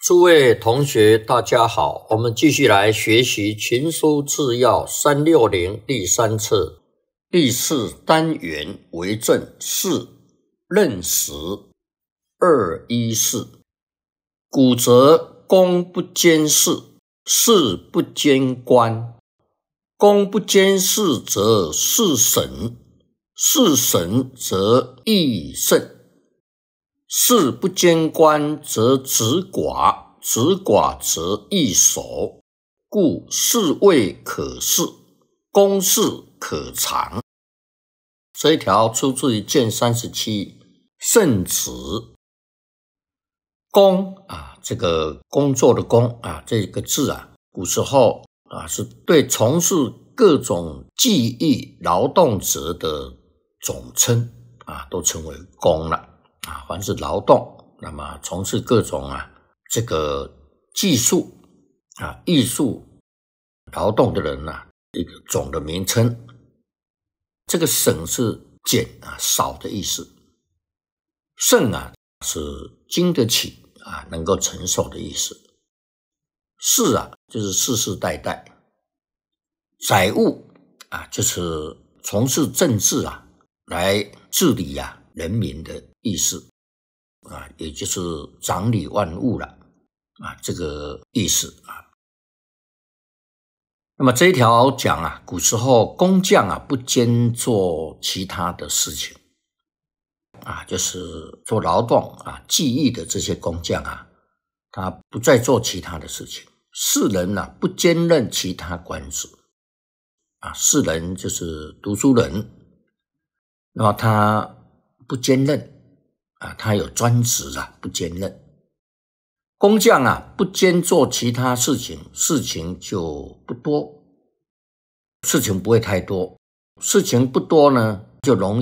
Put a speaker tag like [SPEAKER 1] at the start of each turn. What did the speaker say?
[SPEAKER 1] 诸位同学，大家好，我们继续来学习群书治要360第3册第4单元为政4任时214。古则公不兼事，事不兼官。公不兼事则事省，事省则议甚。事不兼官则直寡，直寡则易守，故事未可事，公事可长。这一条出自于卷37圣旨。工这个工作的工这个字古时候是对从事各种技艺劳动者的总称都称为工了。凡是劳动，那么从事各种这个技术艺术劳动的人一个总的名称。这个省是减少的意思，胜是经得起能够承受的意思。世就是世世代代。载务就是从事政治来治理人民的意思也就是掌理万物了这个意思那么这一条讲古时候工匠不兼做其他的事情就是做劳动技艺的这些工匠他不再做其他的事情。士人不兼任其他官职士人就是读书人，那么他不兼任他有专职不兼任。工匠不兼做其他事情，事情就不多，事情不会太多，事情不多呢，就容